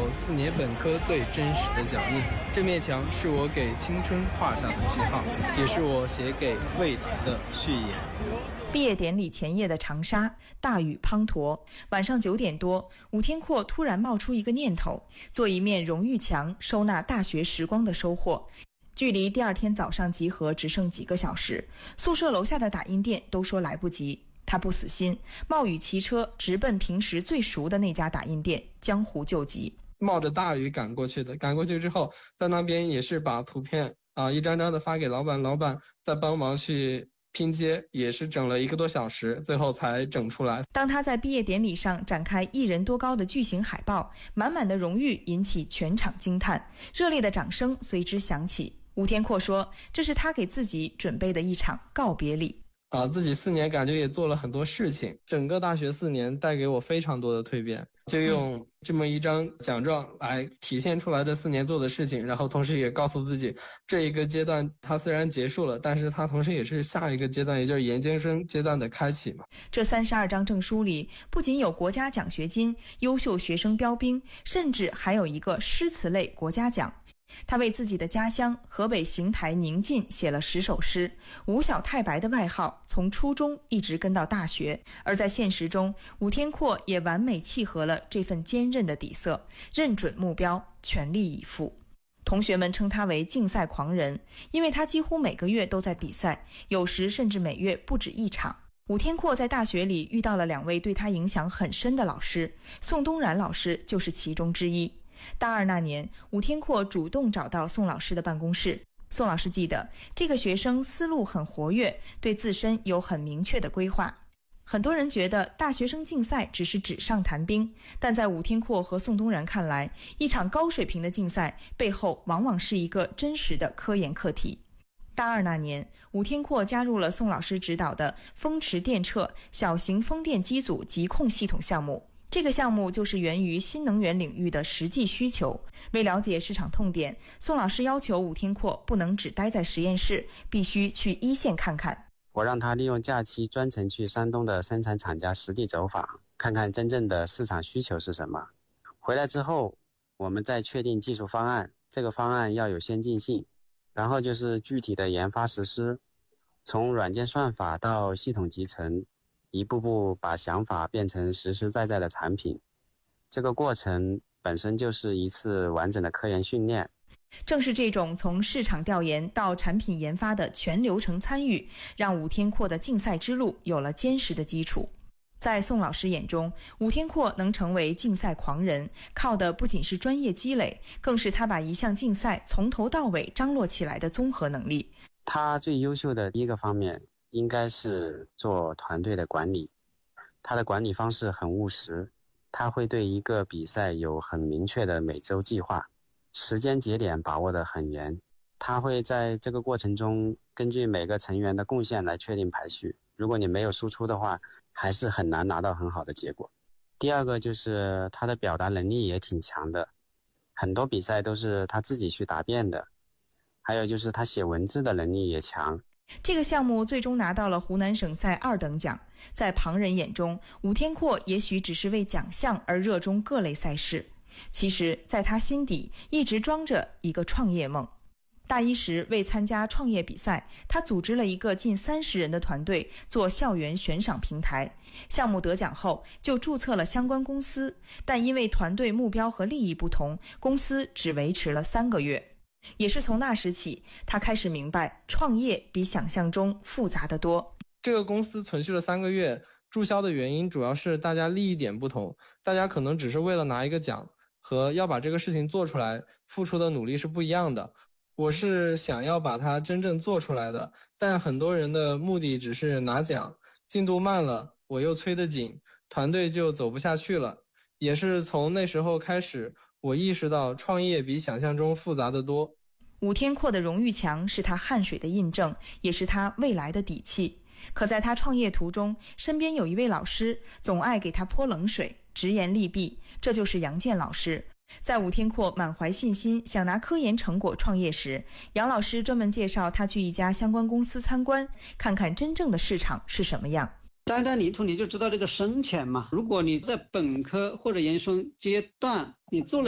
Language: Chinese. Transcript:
4年本科最真实的脚印。这面墙是我给青春画下的句号，也是我写给未来的序言。 毕业典礼前夜的长沙，大雨滂沱。晚上9点多，武天阔突然冒出一个念头，做一面荣誉墙，收纳大学时光的收获。距离第二天早上集合只剩几个小时，宿舍楼下的打印店都说来不及。他不死心，冒雨骑车直奔平时最熟的那家打印店，江湖救急。 冒着大雨赶过去的，赶过去之后，在那边也是把图片一张张的发给老板，老板再帮忙去拼接，也是整了1个多小时，最后才整出来。 当他在毕业典礼上展开1人多高的巨型海报，满满的荣誉引起全场惊叹，热烈的掌声随之响起。武天阔说，这是他给自己准备的一场告别礼。 自己4年感觉也做了很多事情，整个大学4年带给我非常多的蜕变，就用这么一张奖状来体现出来这4年做的事情，然后同时也告诉自己，这一个阶段它虽然结束了，但是它同时也是下一个阶段，也就是研究生阶段的开启嘛。 这32张证书里不仅有国家奖学金、优秀学生标兵，甚至还有一个诗词类国家奖。他为自己的家乡河北邢台宁晋写了10首诗，吴小太白的外号从初中一直跟到大学。而在现实中，武天阔也完美契合了这份坚韧的底色，认准目标，全力以赴。同学们称他为竞赛狂人，因为他几乎每个月都在比赛，有时甚至每月不止1场。武天阔在大学里遇到了2位对他影响很深的老师，宋东然老师就是其中之一。大2那年，武天阔主动找到宋老师的办公室。宋老师记得，这个学生思路很活跃，对自身有很明确的规划。很多人觉得大学生竞赛只是纸上谈兵，但在武天阔和宋东然看来，一场高水平的竞赛背后往往是一个真实的科研课题。大2那年，武天阔加入了宋老师指导的风驰电掣小型风电机组疾控系统项目。这个项目就是源于新能源领域的实际需求。为了解市场痛点，宋老师要求武天阔不能只待在实验室，必须去一线看看。 我让他利用假期专程去山东的生产厂家实地走访，看看真正的市场需求是什么。回来之后，我们再确定技术方案，这个方案要有先进性，然后就是具体的研发实施，从软件算法到系统集成，一步步把想法变成实实在在的产品。这个过程本身就是一次完整的科研训练。 正是这种从市场调研到产品研发的全流程参与，让武天阔的竞赛之路有了坚实的基础。在宋老师眼中，武天阔能成为竞赛狂人，靠的不仅是专业积累，更是他把一项竞赛从头到尾张罗起来的综合能力。 他最优秀的第一个方面应该是做团队的管理。他的管理方式很务实，他会对一个比赛有很明确的每周计划，时间节点把握得很严。他会在这个过程中根据每个成员的贡献来确定排序，如果你没有输出的话，还是很难拿到很好的结果。第二个就是他的表达能力也挺强的，很多比赛都是他自己去答辩的。还有就是他写文字的能力也强。 这个项目最终拿到了湖南省赛2等奖。在旁人眼中，武天阔也许只是为奖项而热衷各类赛事，其实在他心底一直装着一个创业梦。大一时，为参加创业比赛，他组织了一个近30人的团队做校园悬赏平台。项目得奖后，就注册了相关公司，但因为团队目标和利益不同，公司只维持了3个月。也是从那时起，他开始明白创业比想象中复杂得多。 这个公司存续了3个月，注销的原因主要是大家利益点不同，大家可能只是为了拿一个奖，和要把这个事情做出来付出的努力是不一样的。我是想要把它真正做出来的，但很多人的目的只是拿奖，进度慢了，我又催得紧，团队就走不下去了。也是从那时候开始，我意识到创业比想象中复杂得多。 武天阔的荣誉墙是他汗水的印证，也是他未来的底气。可在他创业途中，身边有一位老师总爱给他泼冷水，直言利弊，这就是杨健老师。在武天阔满怀信心想拿科研成果创业时，杨老师专门介绍他去一家相关公司参观，看看真正的市场是什么样。 单单领土你就知道这个深浅嘛。如果你在本科或者研究生阶段你做了